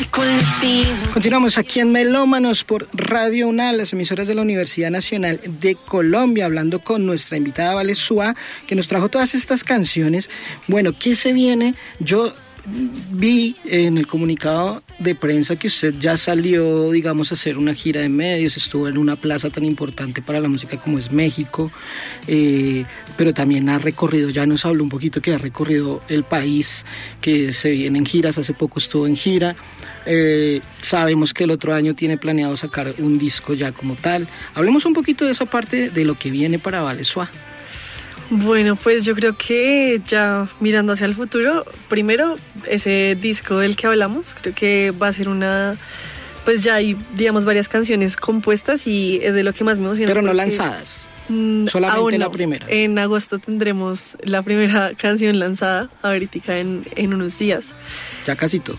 explicó el destino. Continuamos aquí en Melómanos por Radio UNAL, las emisoras de la Universidad Nacional de Colombia, hablando con nuestra invitada Vale Suá, que nos trajo todas estas canciones. Bueno, ¿qué se viene? Yo vi en el comunicado de prensa que usted ya salió, digamos, a hacer una gira de medios, estuvo en una plaza tan importante para la música como es México, pero también ha recorrido, ya nos habló un poquito que ha recorrido el país, que se viene en giras, hace poco estuvo en gira, sabemos que el otro año tiene planeado sacar un disco ya como tal. Hablemos un poquito de esa parte de lo que viene para Vale Suá. Bueno, pues yo creo que ya mirando hacia el futuro, primero ese disco del que hablamos, creo que va a ser pues ya hay, digamos, varias canciones compuestas y es de lo que más me emociona. Pero no lanzadas, solamente la primera. En agosto tendremos la primera canción lanzada, ahorita en unos días. Ya casito.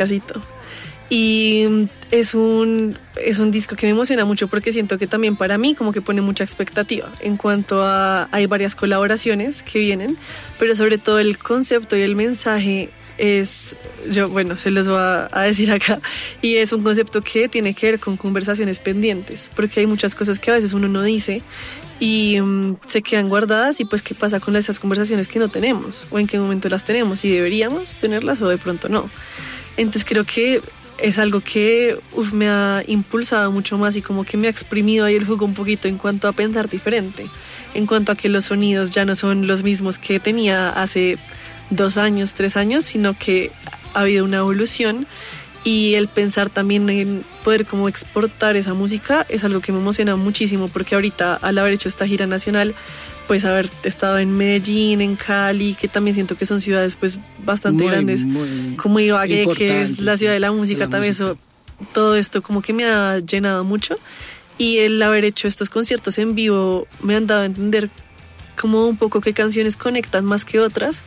Y es un disco que me emociona mucho porque siento que también para mí como que pone mucha expectativa en cuanto a hay varias colaboraciones que vienen, pero sobre todo el concepto y el mensaje se los voy a decir acá, y es un concepto que tiene que ver con conversaciones pendientes, porque hay muchas cosas que a veces uno no dice y se quedan guardadas, y pues qué pasa con esas conversaciones que no tenemos, o en qué momento las tenemos y deberíamos tenerlas o de pronto no. Entonces creo que es algo que me ha impulsado mucho más y como que me ha exprimido ahí el jugo un poquito en cuanto a pensar diferente, en cuanto a que los sonidos ya no son los mismos que tenía hace 2 años, 3 años, sino que ha habido una evolución, y el pensar también en poder como exportar esa música es algo que me emociona muchísimo, porque ahorita al haber hecho esta gira nacional, pues haber estado en Medellín, en Cali, que también siento que son ciudades pues bastante grandes, como Ibagué, que es la ciudad de la música, también eso, todo esto como que me ha llenado mucho, y el haber hecho estos conciertos en vivo me han dado a entender como un poco qué canciones conectan más que otras,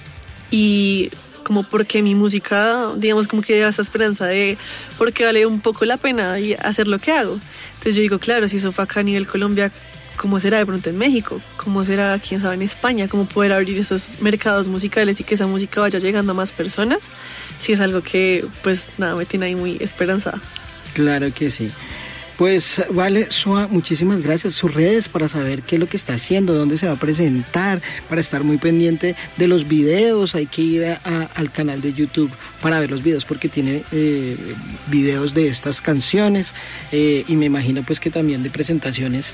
y como porque mi música, digamos, como que da esa esperanza de porque vale un poco la pena y hacer lo que hago. Entonces yo digo, claro, si eso fue acá a nivel Colombia, ¿cómo será de pronto en México? ¿Cómo será, quién sabe, en España? ¿Cómo poder abrir esos mercados musicales y que esa música vaya llegando a más personas? Sí, es algo que, pues, nada, me tiene ahí muy esperanzada. Claro que sí. Pues Vale Suá, muchísimas gracias. Sus redes para saber qué es lo que está haciendo, dónde se va a presentar, para estar muy pendiente de los videos. Hay que ir al canal de YouTube para ver los videos, porque tiene videos de estas canciones y me imagino pues que también de presentaciones.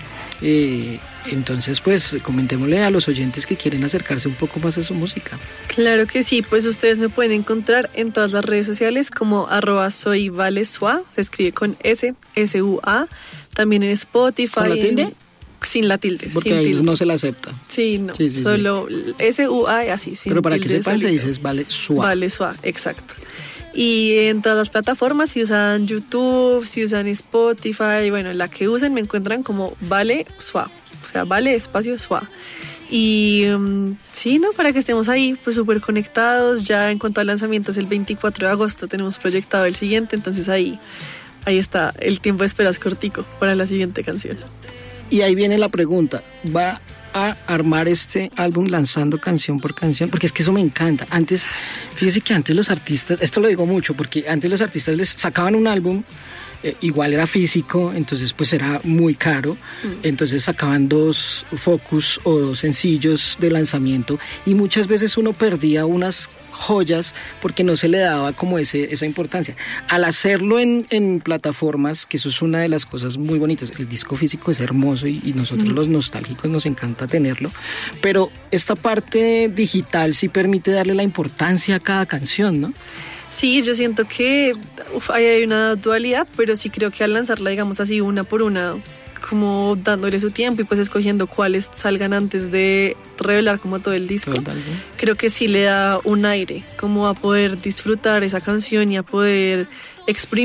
Entonces pues comentémosle a los oyentes que quieren acercarse un poco más a su música. Claro que sí, pues ustedes me pueden encontrar en todas las redes sociales como @soyvalesua, se escribe con S-U-A, también en Spotify. ¿Con la tilde? Sin la tilde. Porque sin ahí tilde. No se la acepta. Sí, no, solo S-U-A y así. Sin Pero para tilde, que sepan solito. se dice Vale Suá. Vale Suá, exacto. Y en todas las plataformas, si usan YouTube, si usan Spotify, bueno, la que usen me encuentran como Vale Suá, o sea, Vale espacio Suá. Y sí, ¿no? Para que estemos ahí, pues súper conectados. Ya en cuanto a lanzamientos, el 24 de agosto tenemos proyectado el siguiente, entonces ahí está, el tiempo de espera es cortico para la siguiente canción. Y ahí viene la pregunta, ¿va a armar este álbum lanzando canción por canción? Porque es que eso me encanta. Antes, fíjese que antes los artistas, esto lo digo mucho, porque antes los artistas les sacaban un álbum, igual era físico, entonces pues era muy caro, entonces sacaban 2 focus o 2 sencillos de lanzamiento, y muchas veces uno perdía unas joyas porque no se le daba como esa importancia. Al hacerlo en plataformas, que eso es una de las cosas muy bonitas, el disco físico es hermoso y nosotros los nostálgicos nos encanta tenerlo, pero esta parte digital sí permite darle la importancia a cada canción, ¿no? Sí, yo siento que ahí hay una dualidad, pero sí creo que al lanzarla, digamos así, una por una, como dándole su tiempo y pues escogiendo cuáles salgan antes de revelar como todo el disco, creo que sí le da un aire como a poder disfrutar esa canción y a poder exprimir